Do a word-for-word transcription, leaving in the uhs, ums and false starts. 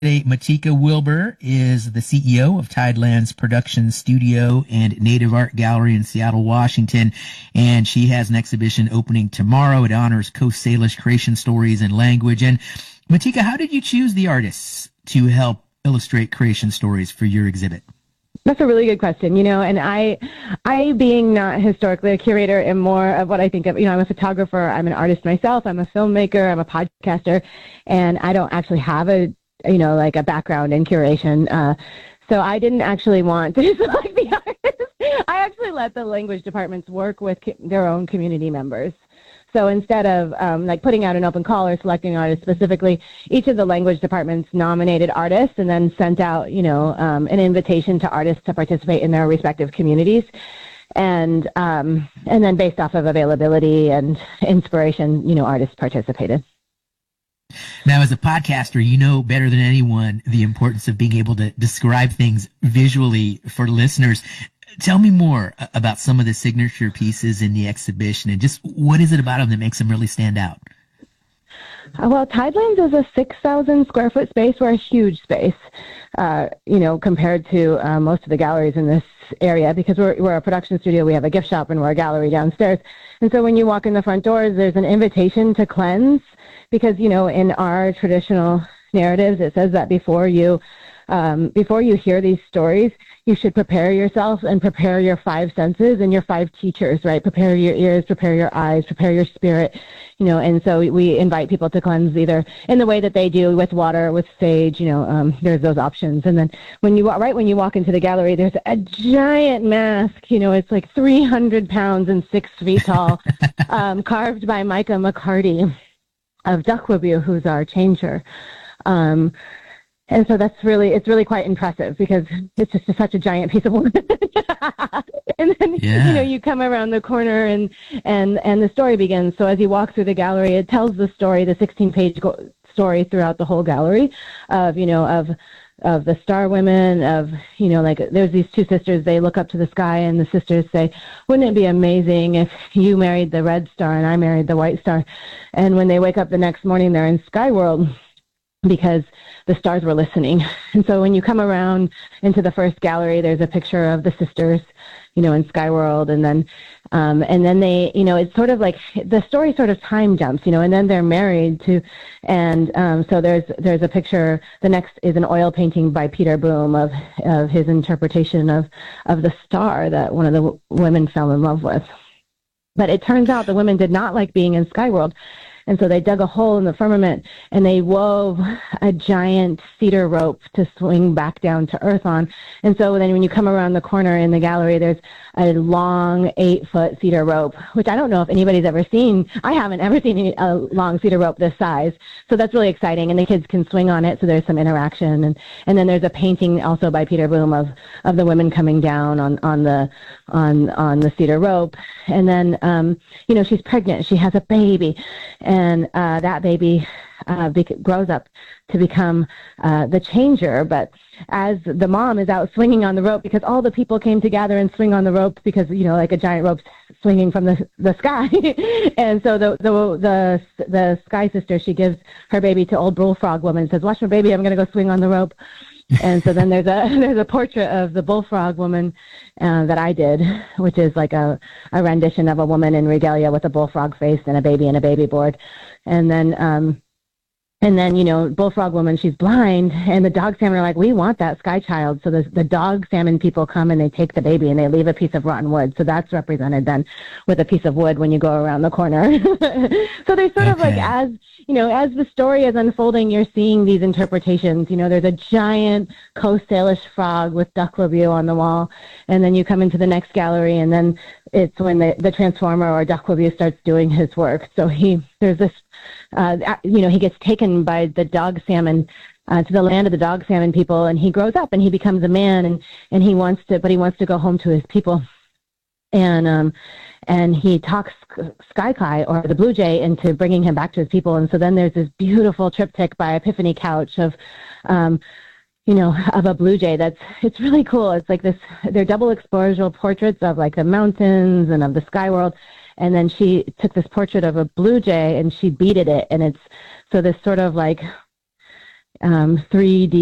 Matika Wilbur is the C E O of Tidelands Production Studio and Native Art Gallery in Seattle, Washington, and she has an exhibition opening tomorrow. It honors Coast Salish creation stories and language. And Matika, how did you choose the artists to help illustrate creation stories for your exhibit? That's a really good question, you know, and I, I being not historically a curator am more of what I think of, you know, I'm a photographer, I'm an artist myself, I'm a filmmaker, I'm a podcaster, and I don't actually have a, you know, like a background in curation. Uh, so I didn't actually want to select the artists. I actually let the language departments work with co- their own community members. So instead of um, like putting out an open call or selecting artists specifically, each of the language departments nominated artists and then sent out, you know, um, an invitation to artists to participate in their respective communities. And um, and then based off of availability and inspiration, you know, artists participated. Now, as a podcaster, you know better than anyone the importance of being able to describe things visually for listeners. Tell me more about some of the signature pieces in the exhibition and just what is it about them that makes them really stand out? Uh, well, Tidelands is a six thousand square foot space. We're a huge space, uh, you know, compared to uh, most of the galleries in this area because we're, we're a production studio. We have a gift shop and we're a gallery downstairs. And so when you walk in the front doors, there's an invitation to cleanse because, you know, in our traditional narratives, it says that before you Um, before you hear these stories, you should prepare yourself and prepare your five senses and your five teachers, right? Prepare your ears, prepare your eyes, prepare your spirit, you know, and so we invite people to cleanse either in the way that they do with water, with sage, you know, um, there's those options. And then when you, right when you walk into the gallery, there's a giant mask, you know, it's like three hundred pounds and six feet tall, um, carved by Micah McCarty of Duckwabu, who's our changer. Um, And so that's really, it's really quite impressive because it's just a, such a giant piece of wood. And then, yeah. you know, you come around the corner and, and, and the story begins. So as you walk through the gallery, it tells the story, the sixteen page go- story throughout the whole gallery of, you know, of, of the star women, of, you know, like there's these two sisters, they look up to the sky and the sisters say, wouldn't it be amazing if you married the red star and I married the white star? And when they wake up the next morning, they're in Sky World because the stars were listening. And so when you come around into the first gallery, there's a picture of the sisters, you know, in Sky World. And then, um, and then they, you know, it's sort of like the story sort of time jumps, you know, and then they're married to, and um, so there's, there's a picture, the next is an oil painting by Peter Boom of, of his interpretation of, of the star that one of the w- women fell in love with. But it turns out the women did not like being in Sky World. And so they dug a hole in the firmament and they wove a giant cedar rope to swing back down to earth on. And so then when you come around the corner in the gallery, there's a long eight foot cedar rope, which I don't know if anybody's ever seen. I haven't ever seen a long cedar rope this size. So that's really exciting. And the kids can swing on it. So there's some interaction. And, and then there's a painting also by Peter Boom of, of the women coming down on, on the, on, on the cedar rope. And then, um, you know, she's pregnant. She has a baby. And uh, that baby uh, bec- grows up to become uh, the changer. But as the mom is out swinging on the rope, because all the people came together and swing on the rope because, you know, like a giant rope swinging from the the sky. And so the, the the the Sky Sister, she gives her baby to old Bullfrog Woman and says, watch my baby, I'm going to go swing on the rope. And so then there's a there's a portrait of the Bullfrog Woman uh, that I did, which is like a, a rendition of a woman in regalia with a bullfrog face and a baby and a baby board. And then um, and then you know Bullfrog Woman, she's blind, and the dog salmon are like, we want that Sky Child. So the the dog salmon people come and they take the baby and they leave a piece of rotten wood. So that's represented then with a piece of wood when you go around the corner. So there's sort okay. of like as you know, as the story is unfolding, you're seeing these interpretations. You know, there's a giant Coast Salish frog with Duckwabu on the wall, and then you come into the next gallery, and then it's when the, the transformer or Duckwabu starts doing his work. So he, there's this, uh, you know, he gets taken by the dog salmon uh, to the land of the dog salmon people, and he grows up and he becomes a man, and, and he wants to, but he wants to go home to his people. And um, and he talks Sky Kai, or the Blue Jay, into bringing him back to his people. And so then there's this beautiful triptych by Epiphany Couch of, um, you know, of a blue jay. That's, it's really cool. It's like this, they're double exposure portraits of like the mountains and of the sky world. And then she took this portrait of a blue jay and she beaded it. And it's, so this sort of like, um, three D